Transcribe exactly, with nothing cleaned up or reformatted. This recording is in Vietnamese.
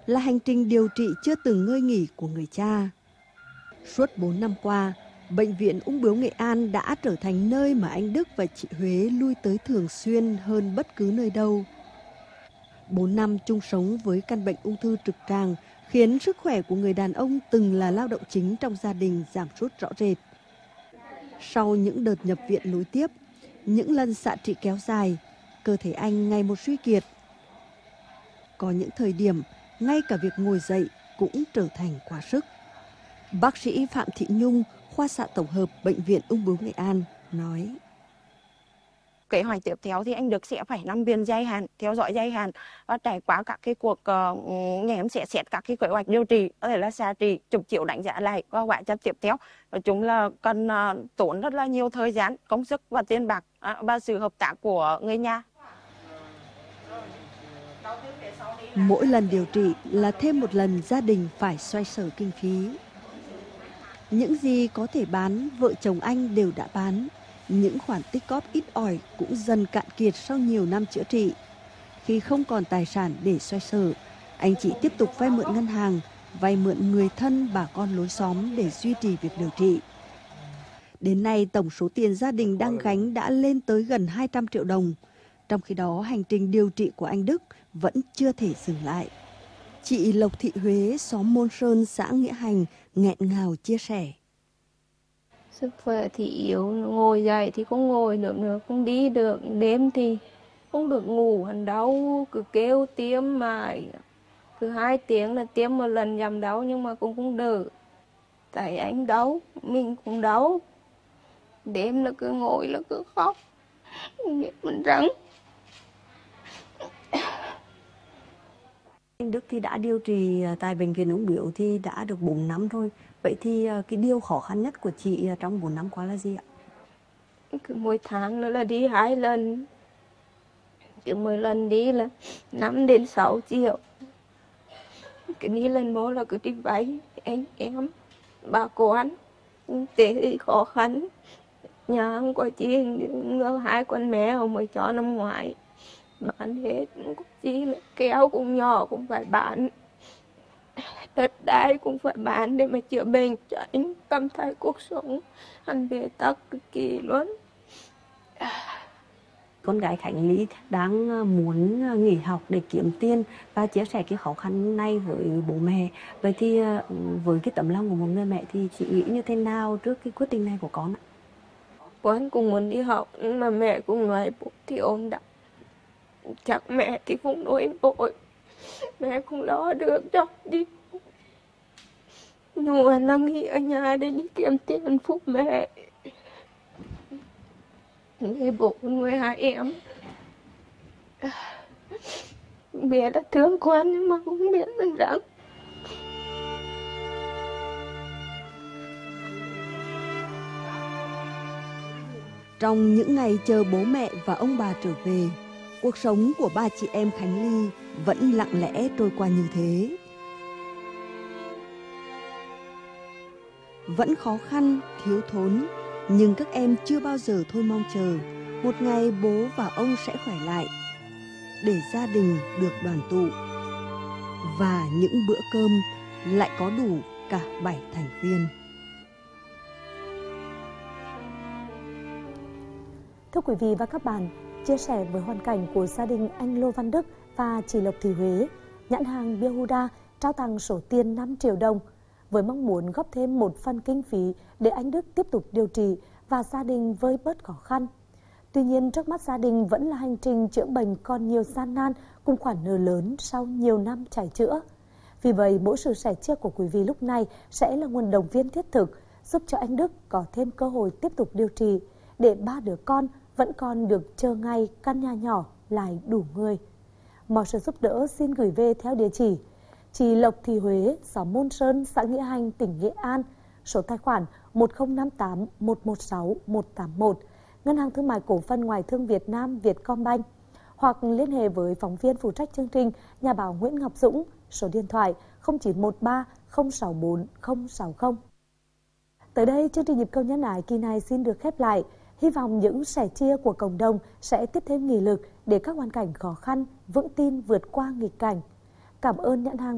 là hành trình điều trị chưa từng ngơi nghỉ của người cha. Suốt bốn năm qua, Bệnh viện Ung bướu Nghệ An đã trở thành nơi mà anh Đức và chị Huế lui tới thường xuyên hơn bất cứ nơi đâu. Bốn năm chung sống với căn bệnh ung thư trực tràng khiến sức khỏe của người đàn ông từng là lao động chính trong gia đình giảm sút rõ rệt. Sau những đợt nhập viện nối tiếp, những lần xạ trị kéo dài, cơ thể anh ngày một suy kiệt. Có những thời điểm, ngay cả việc ngồi dậy cũng trở thành quá sức. Bác sĩ Phạm Thị Nhung, khoa xạ tổng hợp Bệnh viện Ung bướu Nghệ An nói: Kế hoạch tiếp theo thì anh Đức sẽ phải nằm viện dài hạn, theo dõi dài hạn và trải qua các cái cuộc uh, nhém sẽ xét các cái kế hoạch điều trị, có thể là xạ trị, chụp chiếu đánh giá lại và quá trình tiếp theo. Nói chung là cần uh, tốn rất là nhiều thời gian, công sức và tiền bạc uh, và sự hợp tác của người nhà. Mỗi lần điều trị là thêm một lần gia đình phải xoay sở kinh phí. Những gì có thể bán, vợ chồng anh đều đã bán. Những khoản tích góp ít ỏi cũng dần cạn kiệt sau nhiều năm chữa trị. Khi không còn tài sản để xoay sở, anh chị tiếp tục vay mượn ngân hàng, vay mượn người thân, bà con lối xóm để duy trì việc điều trị. Đến nay, tổng số tiền gia đình đang gánh đã lên tới gần hai trăm triệu đồng. Trong khi đó, hành trình điều trị của anh Đức vẫn chưa thể dừng lại. Chị Lộc Thị Huế, xóm Môn Sơn, xã Nghĩa Hành, nghẹn ngào chia sẻ: Sức khỏe thì yếu, ngồi dậy thì không ngồi được nữa, không đi được, đêm thì không được ngủ, hắn đau, cứ kêu tiêm mãi, cứ hai tiếng là tiêm một lần giảm đau nhưng mà cũng không đỡ. Tại anh đau, mình cũng đau, đêm là cứ ngồi là cứ khóc, không biết mình răng. Anh Đức thì đã điều trị tại Bệnh viện Ung bướu thì đã được bốn năm rồi. Vậy thì cái điều khó khăn nhất của chị trong bốn năm qua là gì ạ? Cứ mỗi tháng nữa là đi hai lần. Cứ mỗi lần đi là năm đến sáu triệu. Cứ đi lần một là cứ đi vay anh em, bà con. Tế thì khó khăn. Nhà không có chi, hai con mèo mới cho năm ngoái. Bán hết, không có chi, kéo cũng nhỏ cũng phải bán. Đất đai cũng phải bán để mà chữa bệnh cho anh cảm thấy cuộc sống anh bế tắc cực kỳ luôn. Con gái Khánh Lý đang muốn nghỉ học để kiếm tiền và chia sẻ cái khó khăn này với bố mẹ. Vậy thì với cái tấm lòng của một người mẹ thì chị nghĩ như thế nào trước cái quyết định này của con ạ? Con cũng muốn đi học nhưng mà mẹ cũng nói bố thì ôm đau. Chắc mẹ thì không nuôi nổi, mẹ không lo được cho đi. Nhưng mà đang nghỉ ở nhà để đi kiếm tiền phụ mẹ. Người bố nuôi hai em. Mẹ đã thương con nhưng mà không biết mình rằng. Trong những ngày chờ bố mẹ và ông bà trở về, cuộc sống của ba chị em Khánh Ly vẫn lặng lẽ trôi qua như thế. Vẫn khó khăn, thiếu thốn, nhưng các em chưa bao giờ thôi mong chờ một ngày bố và ông sẽ khỏe lại, để gia đình được đoàn tụ và những bữa cơm lại có đủ cả bảy thành viên. Thưa quý vị và các bạn, chia sẻ với hoàn cảnh của gia đình anh Lô Văn Đức và chị Lộc Thị Huế, nhãn hàng Bia-Huda trao tặng số tiền năm triệu đồng với mong muốn góp thêm một phần kinh phí để anh Đức tiếp tục điều trị và gia đình vơi bớt khó khăn. Tuy nhiên, trước mắt gia đình vẫn là hành trình chữa bệnh còn nhiều gian nan cùng khoản nợ lớn sau nhiều năm chạy chữa. Vì vậy, mỗi sự sẻ chia của quý vị lúc này sẽ là nguồn động viên thiết thực giúp cho anh Đức có thêm cơ hội tiếp tục điều trị để ba đứa con vẫn còn được chờ ngày căn nhà nhỏ lại đủ người. Mọi sự giúp đỡ xin gửi về theo địa chỉ chị Lộc Thị Huế, xóm Môn Sơn, xã Nghĩa Hành, tỉnh Nghệ An, số tài khoản một không năm tám một một sáu một tám một, Ngân hàng Thương mại Cổ phần Ngoại thương Việt Nam Vietcombank, hoặc liên hệ với phóng viên phụ trách chương trình nhà báo Nguyễn Ngọc Dũng, số điện thoại không chín một ba không sáu bốn không sáu không. Tới đây, chương trình Nhịp cầu nhân ái kỳ này xin được khép lại. Hy vọng những sẻ chia của cộng đồng sẽ tiếp thêm nghị lực để các hoàn cảnh khó khăn vững tin vượt qua nghịch cảnh. Cảm ơn nhãn hàng